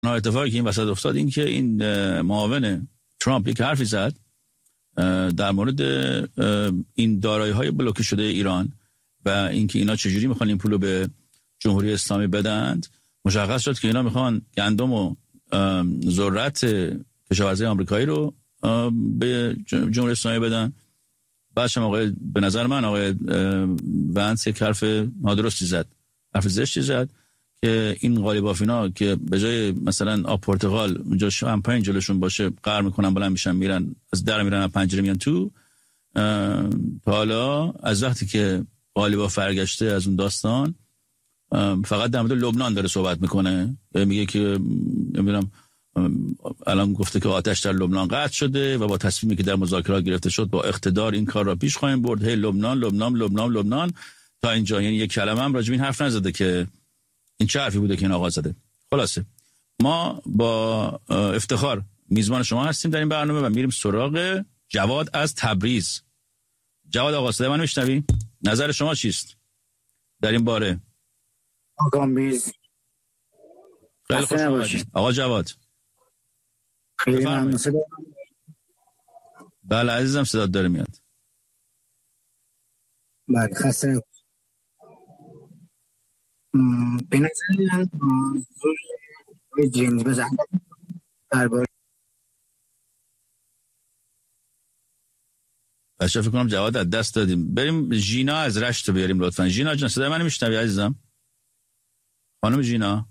اتفاقی که این وسط افتاد این که این معاون ترامپ یک حرفی زد در مورد این دارایی‌های بلوکه شده ایران و اینکه اینا چجوری میخوان این پولو به جمهوری اسلامی بدند. مشخص شد که اینا میخوان گندم و ذرت کشاورزی آمریکایی رو به جمهوری اسلامی بدن. بعدش هم به نظر من آقای ونس یک حرف نادرستی زد، حرف زشتی زد که این قالیبافینا که به جای مثلا آب پرتقال اونجا شامپاین جلوشون باشه قهر میکنن، بلند میشن میرن از در میرن از پنجره میان تو. تا حالا از وقتی که قالیباف فرگشته از اون داستان فقط در مورد لبنان داره صحبت میکنه، میگه که نمیدونم الان گفته که آتش در لبنان قطع شده و با تصمیمی که در مذاکرات گرفته شد با اقتدار این کار را پیش خواهیم برد. هی لبنان لبنان لبنان لبنان تا اینجا، یعنی یک کلمه هم راجع به این حرف نزده که این چه حرفی بوده که این آقا زده. خلاصه ما با افتخار میزبان شما هستیم در این برنامه و میریم سراغ جواد از تبریز. جواد آقا صدای منو میشنوی؟ نظر شما چیست در این باره؟ آقا میز خیلی خوش آمدید آقا جواد. خیلی ممنون. بله عزیزم صدات داره میاد. بله خسته به نظر من زور جنی بزن درباره بچه فکر کنم جواد از دست دادیم. بریم ژینا از رشت رو بیاریم لطفا. ژینا جان صدای منو میشنوی عزیزم؟ خانم ژینا.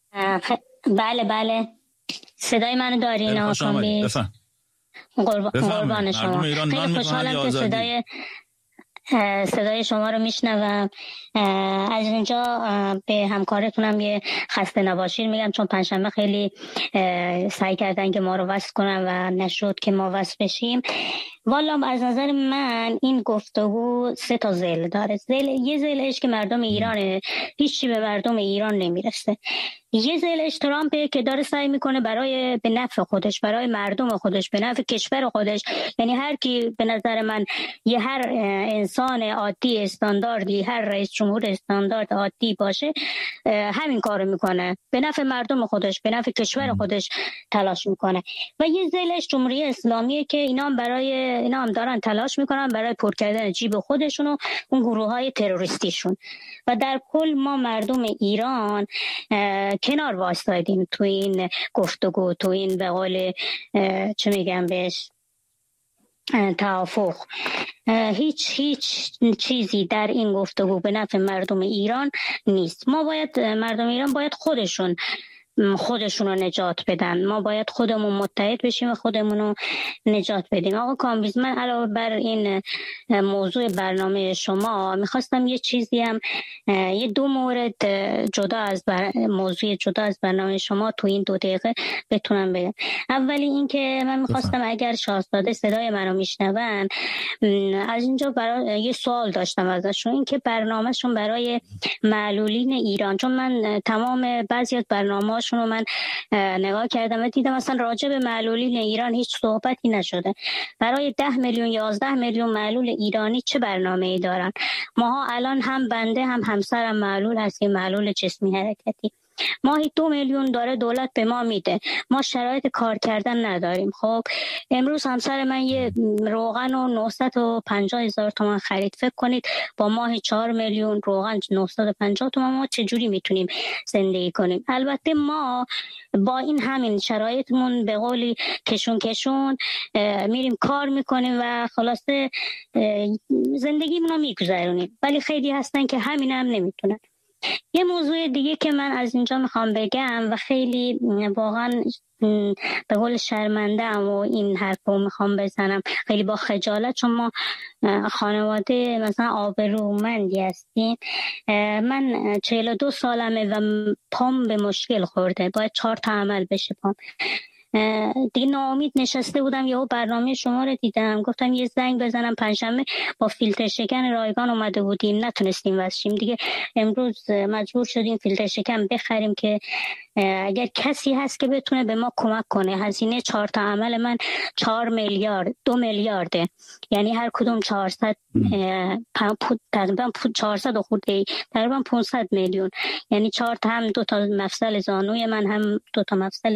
بله صدای منو دارین آقا کامبیز؟ قربان شما. خیلی خوشحالم که صدای شما رو میشنوم. از اینجا به همکارتونم یه خسته نباشید میگم، چون پنجشنبه خیلی سعی کردن که ما رو وصل کنن و نشد که ما وصل بشیم. والا از نظر من این گفتگو 3 تا ذیل داره. یه ذیلش که مردم ایرانه، هیچی به مردم ایران نمیرسه. یه ذیلش ترامپه که داره سعی میکنه برای به نفع خودش، برای مردم خودش، به نفع کشور خودش، یعنی هر کی به نظر من هر انسان عادی استانداردی، هر رئیس جمهور استاندارد عادی باشه همین کارو میکنه، به نفع مردم خودش، به نفع کشور خودش تلاش میکنه. و یه ذیلش جمهوری اسلامیه که اینا هم دارن تلاش میکنن برای پر کردن جیب خودشون و اون گروه‌های تروریستیشون. و در کل ما مردم ایران کنار وایسادیم تو این گفتگو، تو این به قول چه میگم بهش توافق. هیچ چیزی در این گفتگو به نفع مردم ایران نیست. مردم ایران باید خودشون رو نجات بدن. ما باید خودمون متحد بشیم و خودمون رو نجات بدیم. آقا کامبیز، من علاوه بر این موضوع برنامه شما میخواستم یه چیزی هم یه 2 مورد موضوع جدا از برنامه شما تو این 2 دقیقه بتونم بگم. اولی این که من میخواستم اگر شاهزاده صدای منو میشنون، از اینجا یه سوال داشتم ازشون، این که برنامهشون برای معلولین ایران، چون من تمام بعضی از برنامه‌هاشون رو من نگاه کردم و دیدم اصلا راجع به معلولین ایران هیچ صحبتی نشده. برای 10 میلیون 11 میلیون معلول ایرانی چه برنامه‌ای دارن؟ ماها الان هم بنده هم همسرم معلول هستیم، معلول جسمی حرکتی. ماهی 2 میلیون داره دولت به ما میده، ما شرایط کار کردن نداریم. خب امروز همسر من یه روغن و 950,000 تومان خرید. فکر کنید با ماهی 4 میلیون روغن 950 تومان ما چجوری میتونیم زندگی کنیم؟ البته ما با این همین شرایطمون به قولی کشون میریم کار میکنیم و خلاصه زندگیمون رو میگذرونیم، ولی خیلی هستن که همین هم نمیتونن. یه موضوع دیگه که من از اینجا میخوام بگم و خیلی واقعا به قول شرمنده‌ام و این حرفو میخوام بزنم خیلی با خجالت، چون ما خانواده مثلا آبرومندی هستیم. من 42 سالمه و پام به مشکل خورده، باید 4 تا عمل بشه پام. دیگه ناامید نشسته بودم، یهو برنامه شما رو دیدم، گفتم یه زنگ بزنم. پنجشنبه با فیلتر شکن رایگان اومده بودیم، نتونستیم واسشیم دیگه. امروز مجبور شدیم فیلتر شکن بخریم که اگر کسی هست که بتونه به ما کمک کنه. هزینه 4 تا عمل من 4 میلیارد 2 میلیارده، یعنی هر کدوم 400 تقریبا 400 خورده، تقریبا 500 میلیون، یعنی 4 تا، هم 2 تا مفصل زانوی من، هم 2 تا مفصل